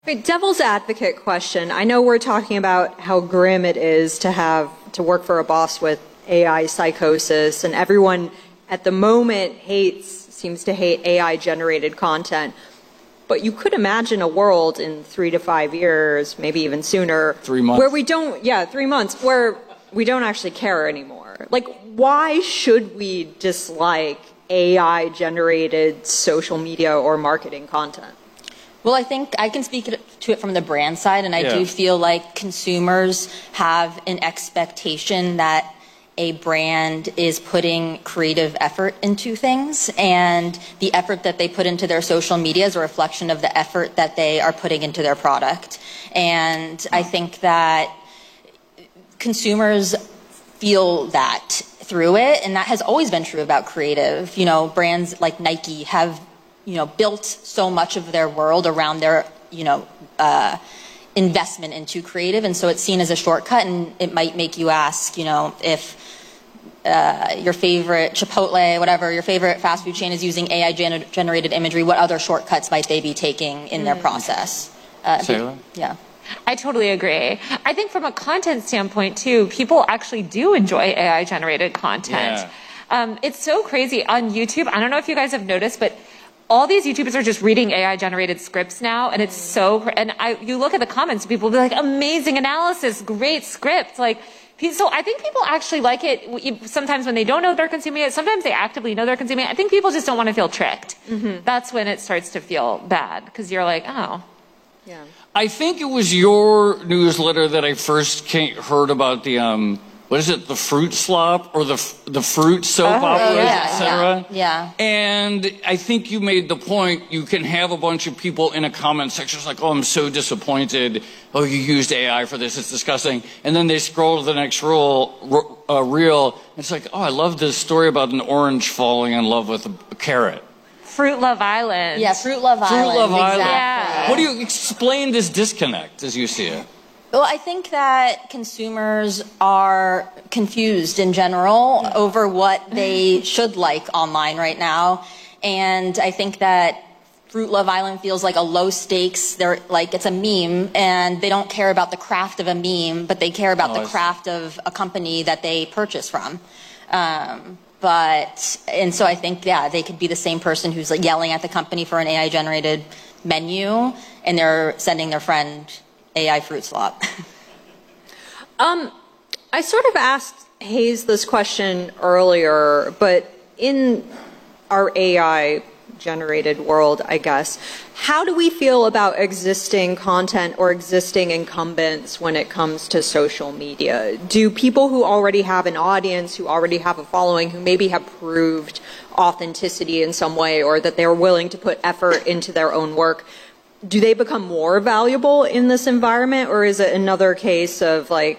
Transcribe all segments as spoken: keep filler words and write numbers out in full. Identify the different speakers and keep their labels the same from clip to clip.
Speaker 1: Wait, devil's advocate question. I know we're talking about how grim it is to have to work for a boss with A I psychosis, and everyone at the moment hates, seems to hate A I generated content. But you could imagine a world in three to five years, maybe even sooner,
Speaker 2: three months,
Speaker 1: where we don't, yeah, three months, where we don't actually care anymore. Like, why should we dislike A I generated social media or marketing content?
Speaker 3: Well, I think I can speak to it from the brand side, and I
Speaker 2: yeah.
Speaker 3: do feel like consumers have an expectation that a brand is putting creative effort into things, and the effort that they put into their social media is a reflection of the effort that they are putting into their product. And I think that consumers feel that through it, and that has always been true about creative. You know, brands like Nike have you know, built so much of their world around their, you know, uh, investment into creative, and so it's seen as a shortcut, and it might make you ask, you know, if uh, your favorite Chipotle, whatever, your favorite fast food chain is using A I gener generated imagery, what other shortcuts might they be taking in mm. their process? Uh,
Speaker 2: Sarah?
Speaker 3: Yeah.
Speaker 4: I totally agree. I think from a content standpoint, too, people actually do enjoy A I generated content.
Speaker 2: Yeah.
Speaker 4: Um, it's so crazy on YouTube. I don't know if you guys have noticed, but all these YouTubers are just reading A I generated scripts now, and it's so, and I, you look at the comments, people will be like, amazing analysis, great script, like, so I think people actually like it sometimes when they don't know they're consuming it, sometimes they actively know they're consuming it. I think people just don't want to feel tricked. Mm-hmm. That's when it starts to feel bad, because you're like, oh.
Speaker 1: Yeah.
Speaker 2: I think it was your newsletter that I first came, heard about the, um, what is it, the fruit slop or the the fruit soap
Speaker 3: oh,
Speaker 2: operas,
Speaker 3: yeah,
Speaker 2: et cetera?
Speaker 3: Yeah, yeah.
Speaker 2: And I think you made the point, you can have a bunch of people in a comment section it's like, oh, I'm so disappointed. Oh, you used A I for this, it's disgusting. And then they scroll to the next reel, uh, reel and it's like, oh, I love this story about an orange falling in love with a, a carrot.
Speaker 4: Fruit Love Island.
Speaker 3: Yeah, Fruit Love
Speaker 2: Fruit
Speaker 3: Island.
Speaker 2: Love
Speaker 3: exactly.
Speaker 2: Island.
Speaker 4: Yeah.
Speaker 2: What do you explain this disconnect as you see it?
Speaker 3: Well, I think that consumers are confused in general over what they should like online right now. And I think that Fruit Love Island feels like a low stakes, they're like it's a meme, and they don't care about the craft of a meme, but they care about
Speaker 2: oh,
Speaker 3: the craft of a company that they purchase from. Um, but, and so I think, yeah, they could be the same person who's like yelling at the company for an A I generated menu, and they're sending their friend A I fruit slop.
Speaker 1: um, I sort of asked Hayes this question earlier, but in our A I generated world, I guess, how do we feel about existing content or existing incumbents when it comes to social media? Do people who already have an audience, who already have a following, who maybe have proved authenticity in some way, or that they're willing to put effort into their own work, do they become more valuable in this environment, or is it another case of like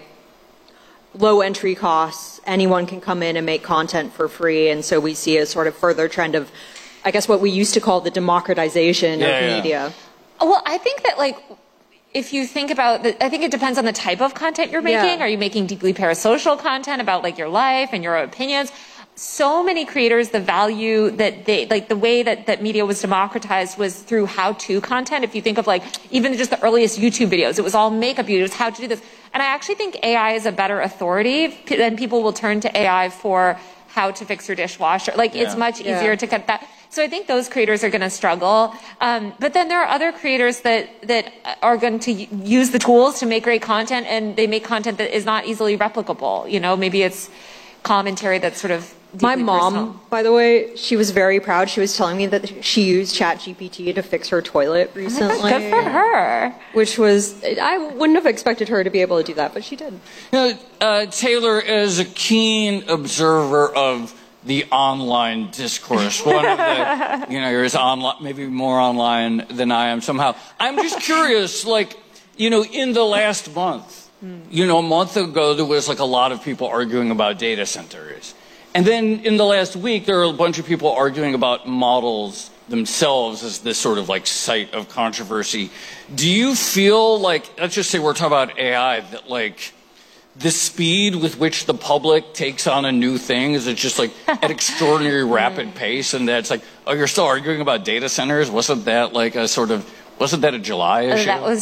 Speaker 1: low entry costs, anyone can come in and make content for free, and so we see a sort of further trend of, I guess, what we used to call the democratization
Speaker 2: yeah,
Speaker 1: of
Speaker 2: yeah.
Speaker 1: media?
Speaker 4: Well, I think that like, if you think about the, I think it depends on the type of content you're making.
Speaker 1: Yeah.
Speaker 4: Are you making deeply parasocial content about like your life and your opinions? So many creators, the value that they, like the way that, that media was democratized was through how-to content. If you think of like, even just the earliest YouTube videos, it was all makeup videos, how to do this. And I actually think A I is a better authority, and people will turn to A I for how to fix your dishwasher. Like, yeah. It's much easier yeah. to cut that. So I think those creators are going to struggle. Um, but then there are other creators that, that are going to use the tools to make great content, and they make content that is not easily replicable. You know, maybe it's commentary that's sort of
Speaker 1: My mom,
Speaker 4: personal.
Speaker 1: by the way, she was very proud. She was telling me that she used ChatGPT to fix her toilet recently.
Speaker 4: Oh, good for her.
Speaker 1: Which was, I wouldn't have expected her to be able to do that, but she did.
Speaker 2: You know, uh, Taylor, as a keen observer of the online discourse, one of the, you know, you're as online, maybe more online than I am somehow. I'm just curious, like, you know, in the last month, you know, a month ago, there was like a lot of people arguing about data centers. And then in the last week, there are a bunch of people arguing about models themselves as this sort of like site of controversy. Do you feel like, let's just say we're talking about A I, that like the speed with which the public takes on a new thing is it just like at extraordinary rapid pace, and that's like, oh, you're still arguing about data centers? Wasn't that like a sort of Wasn't that a July issue?
Speaker 4: That was